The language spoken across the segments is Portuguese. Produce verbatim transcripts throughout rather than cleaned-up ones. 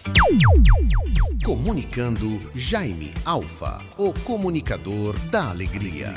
Comunicando Jaime Alfa, o comunicador da alegria.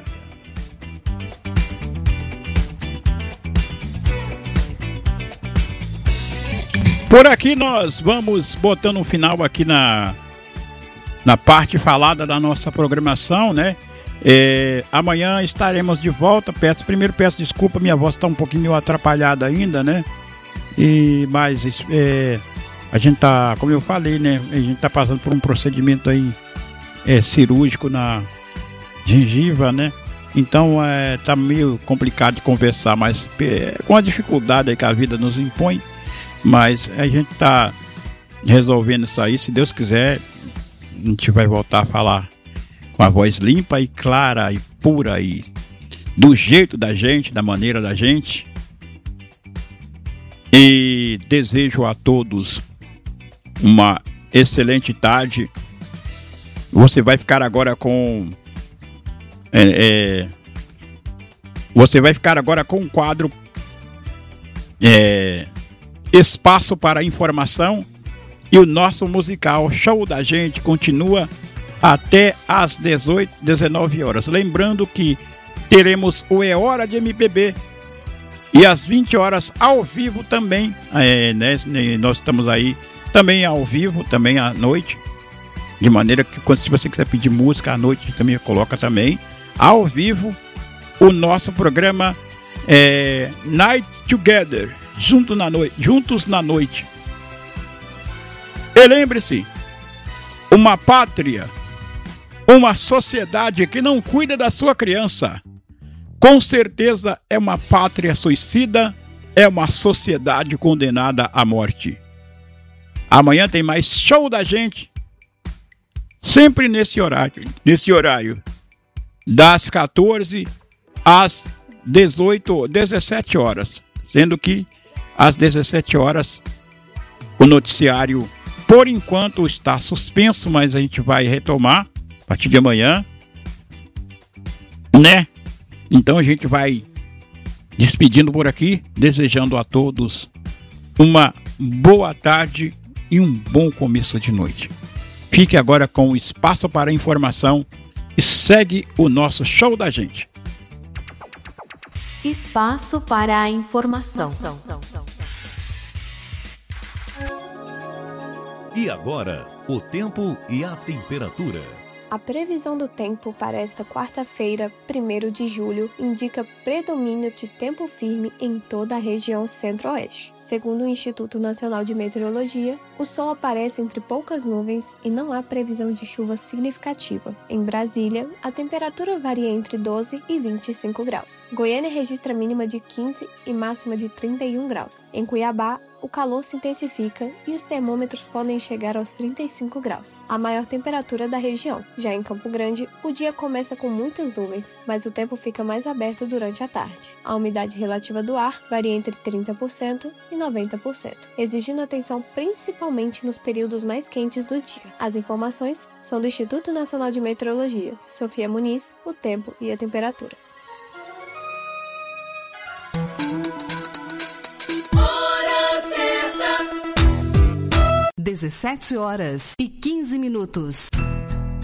Por aqui nós vamos botando um final aqui na, na parte falada da nossa programação, né? É, amanhã estaremos de volta. Peço, primeiro peço desculpa, minha voz está um pouquinho atrapalhada ainda, né? E, mas é, a gente tá, como eu falei, né? A gente tá passando por um procedimento aí é, cirúrgico na gengiva, né? Então é, tá meio complicado de conversar, mas é, com a dificuldade aí que a vida nos impõe. Mas a gente tá resolvendo isso aí. Se Deus quiser, a gente vai voltar a falar com a voz limpa e clara e pura e do jeito da gente, da maneira da gente. E desejo a todos uma excelente tarde. Você vai ficar agora com é, é, você vai ficar agora com um quadro é, Espaço para Informação, e o nosso musical Show da Gente continua até às dezoito, dezenove horas. Lembrando que teremos o É Hora de M P B e às vinte horas ao vivo também, é, né? Nós estamos aí também ao vivo, também à noite, de maneira que quando se você quiser pedir música à noite, a gente também coloca também ao vivo o nosso programa é, Night Together, junto na noite, juntos na noite. E lembre-se, uma pátria, uma sociedade que não cuida da sua criança, com certeza é uma pátria suicida, é uma sociedade condenada à morte. Amanhã tem mais Show da Gente, sempre nesse horário, nesse horário, das quatorze às dezoito, dezessete horas, sendo que às dezessete horas o noticiário, por enquanto, está suspenso, mas a gente vai retomar a partir de amanhã, né? Então a gente vai despedindo por aqui, desejando a todos uma boa tarde e um bom começo de noite. Fique agora com o Espaço para Informação e segue o nosso Show da Gente. Espaço para a Informação. E agora, o tempo e a temperatura. A previsão do tempo para esta quarta-feira, primeiro de julho, indica predomínio de tempo firme em toda a região centro-oeste. Segundo o Instituto Nacional de Meteorologia, o sol aparece entre poucas nuvens e não há previsão de chuva significativa. Em Brasília, a temperatura varia entre doze e vinte e cinco graus. Goiânia registra mínima de quinze e máxima de trinta e um graus. Em Cuiabá, o calor se intensifica e os termômetros podem chegar aos trinta e cinco graus, a maior temperatura da região. Já em Campo Grande, o dia começa com muitas nuvens, mas o tempo fica mais aberto durante a tarde. A umidade relativa do ar varia entre trinta por cento e noventa por cento, exigindo atenção principalmente nos períodos mais quentes do dia. As informações são do Instituto Nacional de Meteorologia. Sofia Muniz, o tempo e a temperatura. dezessete horas e quinze minutos.